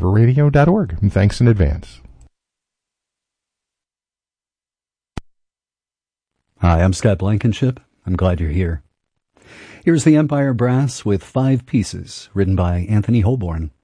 riverradio.org. And thanks in advance. Hi, I'm Scott Blankenship. I'm glad you're here. Here's the Empire Brass with 5 Pieces, written by Anthony Holborn.